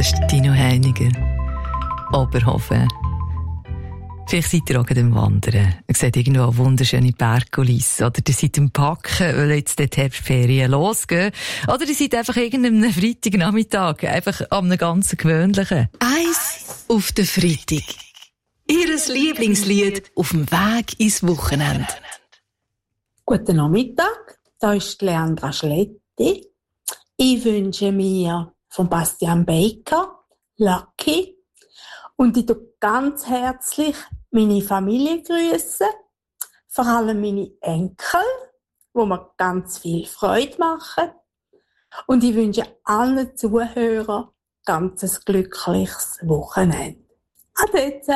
Das ist Dino Heiniger. Oberhofen. Vielleicht seid ihr auch gerade am Wandern. Ihr seht irgendwo eine wunderschöne Bergkulisse. Oder ihr seid am Packen, weil jetzt die Herbstferien losgehen. Oder ihr seid einfach irgendeinem Freitagnachmittag. Einfach an einem ganz gewöhnlichen. Eins auf den Freitag. Ihres Lieblingslied auf dem Weg ins Wochenende. Guten Nachmittag, da ist Leandra Schletti. Ich wünsche mir von Bastian Baker Lucky und ich grüße ganz herzlich meine Familie grüßen, vor allem meine Enkel, wo mir ganz viel Freude machen. Und ich wünsche allen Zuhörern ganz ein glückliches Wochenende. Ade.